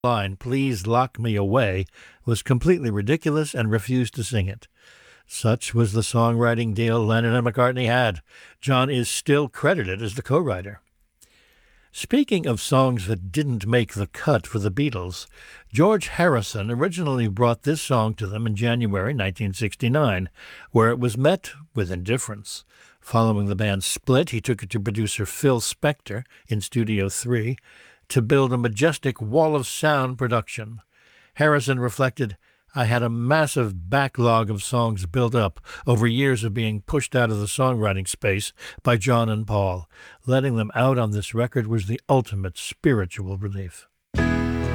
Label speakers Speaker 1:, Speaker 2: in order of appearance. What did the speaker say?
Speaker 1: line, "Please Lock Me Away," was completely ridiculous and refused to sing it. Such was the songwriting deal Lennon and McCartney had. John is still credited as the co-writer. Speaking of songs that didn't make the cut for the Beatles, George Harrison originally brought this song to them in January 1969, where it was met with indifference. Following the band's split, he took it to producer Phil Spector in Studio 3 to build a majestic wall of sound production. Harrison reflected, "I had a massive backlog of songs built up over years of being pushed out of the songwriting space by John and Paul. Letting them out on this record was the ultimate spiritual relief."